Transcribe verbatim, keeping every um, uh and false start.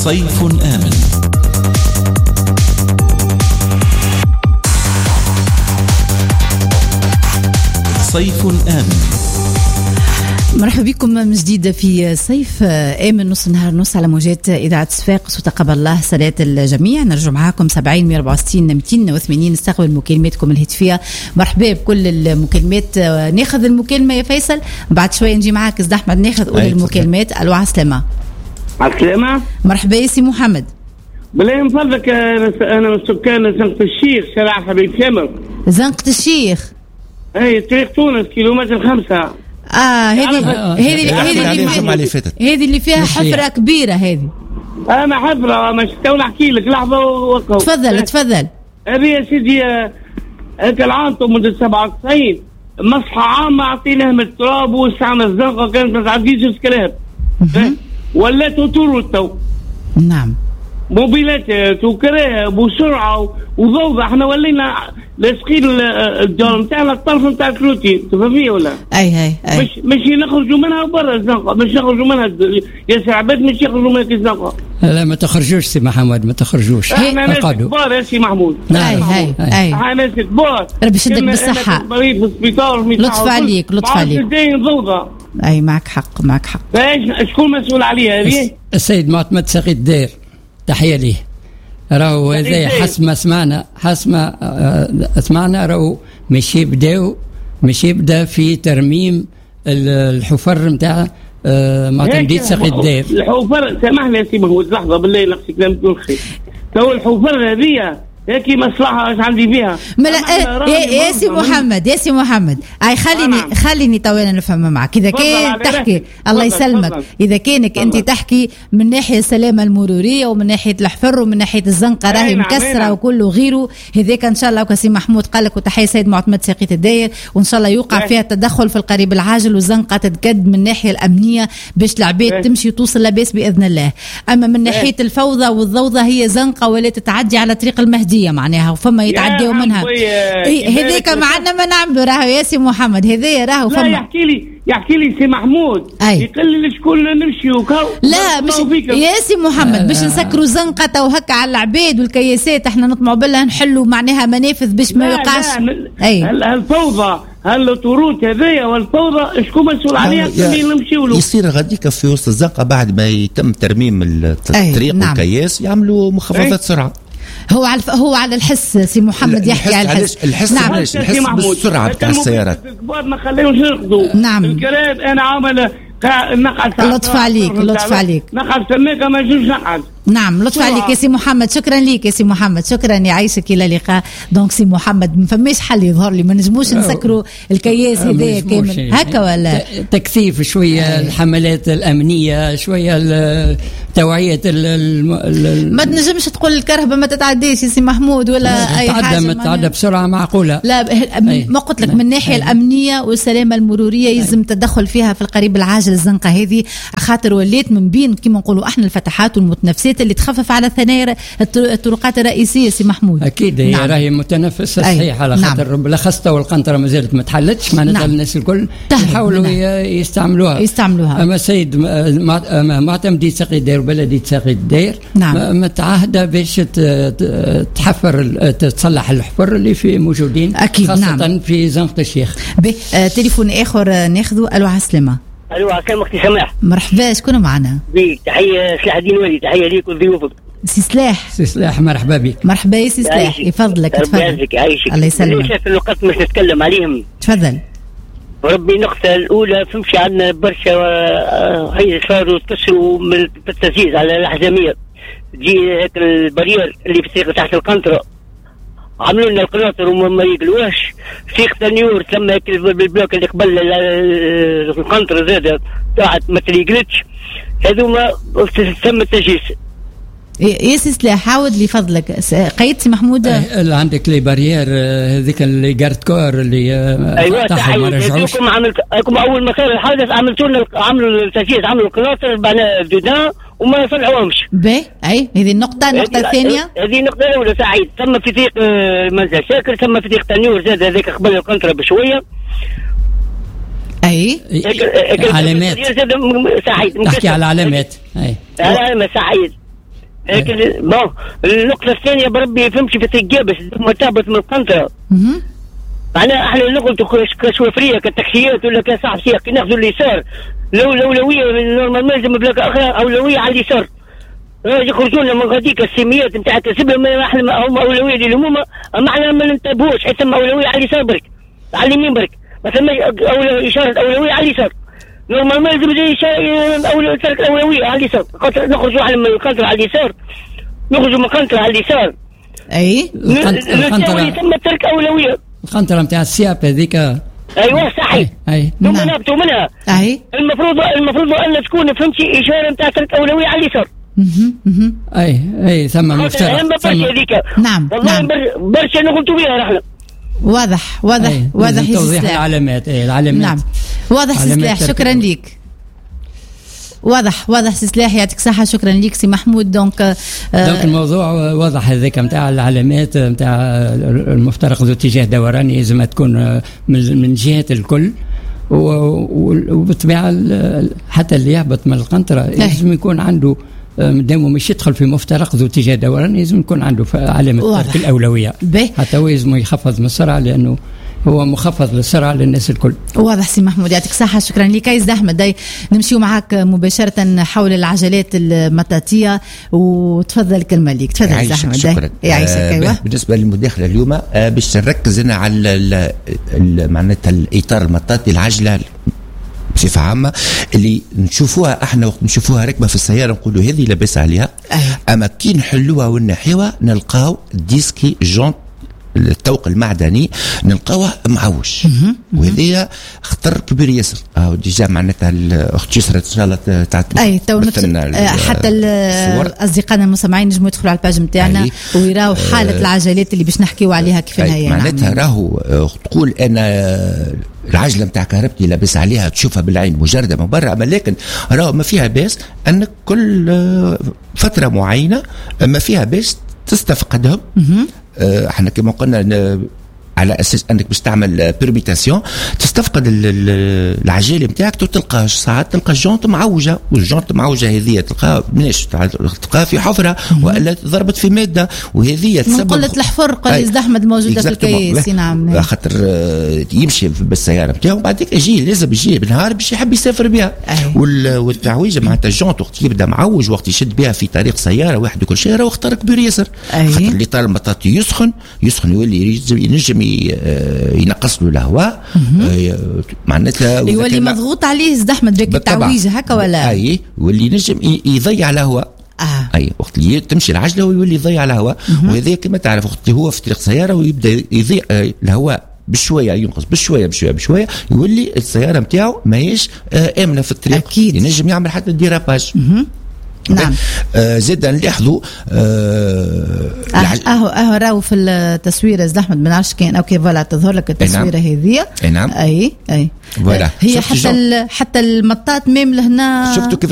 صيف آمن. صيف آمن. مرحبا بكم من جديد في صيف آمن، نص نهار نص على موجات إذاعة صفاقس، وتقبل الله صلاة الجميع. نرجع معاكم سبعين مية أربعة وستين مئتين وثمانين، نستقبل مكالماتكم الهاتفية. مرحبا بكل المكالمات. ناخذ المكالمة يا فيصل، بعد شوية نجي معاك أستاذ أحمد ناخذ أول المكالمات. ألو عسلامة. عسلامة. مرحبا يا سي محمد. بالله من فضلك أنا من سكان زنقة الشيخ، شارع حبيب كامل. زنقة الشيخ. أي طريق تونس كيلومتر خمسة. اه هذه هذه هذه اللي هذه اللي فيها حفرة كبيرة هذه. اه ما حفرة مش تو نحكي لك لحظة ووقف. تفضل تفضل. هذه يا سيدي هيك العانطو منذ سبعة وتسعين مصحة عامة عطيناها من التراب واستعمل الزنقة كانت ما تعديش سكراب. ولات طرق تو. نعم. موبيلات وكراب وسرعة وضوضاء. احنا ولينا لاصقين الدار نتاعنا الطرف نتاع الكروتين، تفهمي ولا؟ اي اي اي. مش مش نخرجوا منها برا الزنقة، مش نخرجوا منها يا عباد، مش يخرجوا منها الزنقة. لا ما تخرجوش سي محمد، ما تخرجوش. احنا ناس كبار يا سي محمود. اي اي اي. احنا ناس كبار. ربي يشدك بالصحة. مريض في السبيطار. لطف عليك لطف عليك. ضوضاء. اي معك حق معك حق. ايش شكون مسؤول عليها هذه؟ السيد معتمد سقي الدير، تحية ليه. راهو هذا حسب ما سمعنا حسب ما سمعنا راهو مش يبداو مش يبدا في ترميم الحفر نتاع معتمدية سقي الدير. الحفر سامحني يا سي محمود لحظة بالله نقصي كلام بدون خير. تو الحفر هذه هيك مصلحة ايش عندي فيها؟ يا سي محمد يا سي محمد اي خليني آه. خليني طويلا نفهم معك. اذا كان تحكي الله يسلمك، اذا كانك انت تحكي من ناحية السلامة المرورية ومن ناحية الحفر ومن ناحية الزنقة راهي مكسرة وكله غيره، هذاك ان شاء الله وكسي محمود قال لك وتحية سيد معتمد ساقية الداير، وان شاء الله يوقع فيها التدخل في القريب العاجل والزنقة تتقد من الناحية الأمنية باش العباد تمشي توصل لباس بإذن الله. اما من ناحية الفوضى والضوضة هي زنقة ولا تتعدي على طريق المهدي معناها وفما يتعدوا منها. هذيك معنا ما نعملوا راهو يا سي محمد، هذايا راهو فما. لا يحكي لي يحكي لي سي محمود يقول لي شكون نمشيو. لا مش يا سي محمد باش نسكروا زنقة وهكا على العباد والكياسات، احنا نطمعوا بالله نحلوا معناها منافذ باش ما يوقعش. اي الفوضى هالطرود هذيا والفوضى شكون مسؤول عليها؟ نمشيو له. يصير غاديك في وسط الزنقة بعد ما يتم ترميم الطريق نعم. والكياس يعملوا مخفضات سرعة. هو على على على الحس سي محمد يحكي على الحس. الحس نعم. الحس بالسرعة بتاع السيارات. الكبار ما خليهمش يركضوا. نعم. الكلام أنا عامل نقعد. لطف عليك لطف عليك. نقعد سميكة ما يجوش نقعد. نعم لطف عليك يا سي محمد، شكرا ليك يا سي محمد، شكرا يعيشك الى اللقاء. دونك سي محمد ما فماش حل يظهر لي، ما نجموش نسكروا الكياس هذايا كامل هكا ولا تكثيف شويه آه. الحملات الامنيه شويه توعيه ما تنجمش تقول الكرهبه ما تتعديش يا سي محمود ولا اي حاجه ما تتعدى بسرعه معقوله. لا ما قلت لك من الناحيه الامنيه والسلامه المروريه يلزم تدخل فيها في القريب العاجل الزنقه هذه، خاطر وليت من بين كما نقولوا احنا الفتحات والمتنفسات اللي تخفف على ثنايا الطرقات الرئيسيه سي محمود. اكيد هي نعم. راهي متنفسه صحيح على خاطر نعم. بالخسته والقنطره ما زالت ما تحلتش، معناتها نعم. الناس الكل يحاولوا نعم. يستعملوها يستعملوها اما سيد معتمدية ساقي الدير وبلديه ساقي الدير نعم. متعهده باش تحفر تصلح الحفر اللي في موجودين أكيد خاصه نعم. في زنقة الشيخ. آه تليفون اخر ناخذه. الو عسلامه. الو عسلامة اختي سماح. مرحبا شكون معنا؟ بيك تحيه سلاح الدين ولي، تحيه ليك وضيوفك. سي سلاح. سي سلاح مرحبا بك. مرحبا يا سي سلاح يفضلك تفضل. الله يسلمك. شايف النقاط مش نتكلم عليهم. تفضل. وربي النقطة الأولى فمشي عندنا برشا هاي صاروا تكسروا من التسييس على الأحزامية، تجي هيك البرير اللي في الطريق تحت القنطرة عملوا لنا القناطر وما يقلوهاش. سيخ تنيور ثم هيك بالبلوك اللي قبل القنطرة زادة طاعت ما تليقلتش، هذوما ثم التجهيز. يا سي سلاح عاود لي فضلك قيد سي محمود. اللي عندك لي بارير هذيك اللي جارد كور اللي ايوه تاعهم ما رجعوش. ايوه عملت لكم اول ما صار الحادث عملتوا لنا عملوا التجهيز عملوا القناطر بعنا بدودان وما صلحوهمش. باهي اي هذه النقطة. النقطة الثانية هذه النقطة الأولى سعيد ثم في طريق منزل شاكر ثم في طريق تنيور زاد هذيك قبل القنطرة بشوية. اي علامات سعيد تحكي على علامات. اي علامة سعيد لكن بون النقطة الثانية بربي فهمش في التجابس ما تهبط من القنطرة. معناها احنا نقلتوا كشوفرية كتاكسيات ولا كصاحب سياق ناخذوا اليسار، لو الأولوية نورمال لازم بلاك أخرى أولوية على اليسار. يخرجون من غاديك السميات نتاع كسب ما احنا هم أولوية للعموم، أما احنا ما ننتبهوش حيت ثم أولوية على اليسار برك، على اليمين برك، ما ثم إشارة أولوية على اليسار. نورمال ما لازم أولوية ترك أولوية على اليسار، خاطر نخرجوا احنا من القنطرة على اليسار، نخرجوا من القنطرة على اليسار. أي القنطرة ثم ترك أولوية. القنطرة نتاع السياب هذيك. ايوه صحيح. اي ثم نهبطوا منها. اي المفروض المفروض ان تكون فهمتي اشاره نتاع ترك اولويه على اليسار. اي اي ثم مفترض ثم نعم والله نعم برشا نغلطوا بها احنا. واضح واضح أي. واضح توضيح العلامات. اي العلامات نعم واضح سلاح. شكرا ليك. واضح واضح سلاح يعطيك صحة. شكرا ليك سي محمود. دونك آه دونك الموضوع واضح هذاك نتاع العلامات نتاع المفترق ذو اتجاه دوراني لازم تكون من جهة الكل، وبالطبيعة حتى اللي يهبط من القنطرة لازم يكون عنده دائما مش يدخل في مفترق ذو اتجاه دوراني، لازم يكون عنده علامة ترك الأولوية حتى هو لازم يخفض من السرعة لأنه هو مخفض للسرعة للناس الكل. واضح سي محمود يعطيك صحة. شكرا لك. عايز أحمد داي نمشيو معاك مباشرة حول العجلات المطاطية وتفضل الكلمة ليك. تفضل سي أحمد. شكرا. آه بالنسبة للمداخلة اليوم آه باش نركز أنا على معناتها الإطار المطاطي العجلة بصفة عامة اللي نشوفوها احنا وقت نشوفوها راكبة في السيارة نقولوا هذه لاباس عليها. أيه. أما كي نحلوها ونحيوها نلقاو ديسكي جونت التوق المعدني نلقاوه معوج، وهذه خطر كبير ياسر. اه ديجا معناتها الاخت يسرا ان شاء الله تعطي اي تو حتى اصدقائنا المستمعين ينجموا يدخلوا على الباج نتاعنا ويراو حاله العجلات اللي باش نحكيو عليها كيف هي. معناتها راهو تقول انا العجله نتاع كهربتي لابس عليها تشوفها بالعين مجرده من برا، اما لكن راهو ما فيها باس انك كل فتره معينه ما فيها باس تستفقدهم. احنا كما قلنا على اساس انك باش تعمل بيرميتاسيون تستفقد العجله نتاعك تلقى ساعات تلقى الجونت معوجه، والجونت معوجه هذه تلقاها مناش تلقاها في حفره والا ضربت في ماده، وهذه تسبب قله الحفر اللي ازدحمت موجوده في الكيس. نعم خاطر يمشي بالسياره نتاعو بعديك يجي لازم يجي بالنهار باش يحب يسافر بها. والتعويجه معناتها الجونت وقت يبدا معوج وقت يشد بها في طريق سياره واحد وكل شيء راه خطر كبير ياسر. خاطر اللي طال المطاطي يسخن يسخن يولي ينجم ينقص له الهواء معناتها يولي مضغوط عليه ازدحمت ذاك التعويجه هكا ولا اي واللي ينجم يضيع الهواء. آه. اي وقت اللي تمشي العجله ويولي يضيع الهواء، وهذا كما تعرف وقت اللي هو في طريق سياره ويبدا يضيع الهواء بشويه ينقص بشويه بشويه بشويه يولي السياره نتاعو ماهيش امنه في الطريق. أكيد. ينجم يعمل حتى ديراباج. نعم. آه زيد نلاحظوا آه اهو اهو راهو في التصويره زد احمد ما نعرفش كان او كيف ولا تظهر لك التصويره هذه. نعم. اي اي فوالا هي حتى حتى المطاط ميم لهنا شفتوا